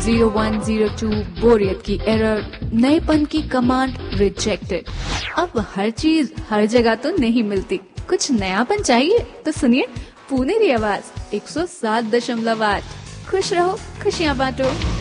0102 बोरियत की एरर, नएपन की कमांड रिजेक्टेड। अब हर चीज हर जगह तो नहीं मिलती, कुछ नयापन चाहिए तो सुनिए पुनेरी आवाज 107.8। खुश रहो, खुशियाँ बांटो।